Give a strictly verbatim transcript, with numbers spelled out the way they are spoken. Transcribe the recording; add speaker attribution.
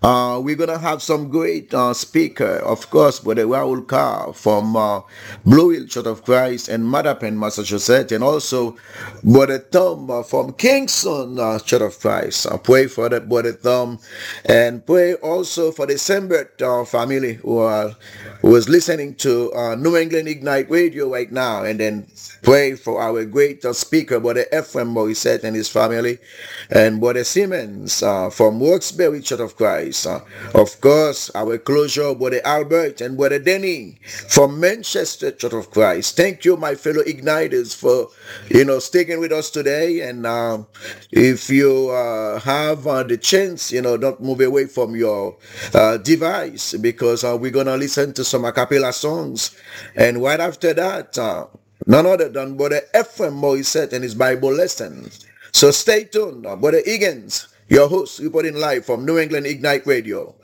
Speaker 1: Uh, we're gonna have some great uh, speaker, of course, Brother Raul Carr from uh, Blue Hill Church of Christ in Mattapan, Massachusetts, and also Brother Tom uh, from Kingston uh, Church of Christ. Uh, pray for that Brother Tom, and pray also for the Sembert uh, family who are who is listening to uh, New England Ignite Radio right now, and then pray for our great uh, speaker, Brother Ephraim Morissette and his family, and Brother Simmons uh, from Wilkes-Barre Church of Christ. Uh, of course, our closure, Brother Albert and Brother Denny from Manchester Church of Christ. Thank you, my fellow Igniters, for you know sticking with us today. And uh, if you uh, have uh, the chance, you know, don't move away from your uh, device because uh, we're gonna listen to some a cappella songs, and right after that. Uh, None other than Brother Ephraim Morissette and his Bible lesson. So stay tuned. Brother Higgins, your host, reporting live from New England Ignite Radio.